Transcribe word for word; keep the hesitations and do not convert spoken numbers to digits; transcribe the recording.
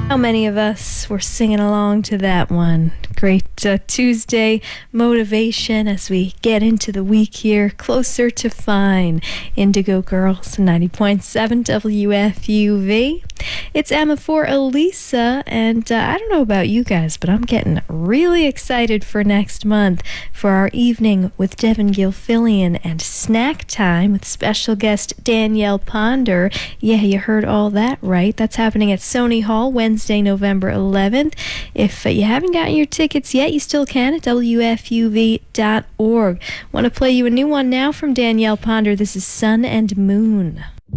How many of us were singing along to that one? Great uh, Tuesday motivation as we get into the week here, closer to fine. Indigo Girls, ninety point seven W F U V. It's Emma for Elisa, and uh, I don't know about you guys, but I'm getting really excited for next month for our evening with Devin Gilfillian and snack time with special guest Danielle Ponder. Yeah, you heard all that right. That's happening at Sony Hall Wednesday, November eleventh. If uh, you haven't gotten your tickets yet, you still can at W F U V dot org. Want to play you a new one now from Danielle Ponder. This is Sun and Moon.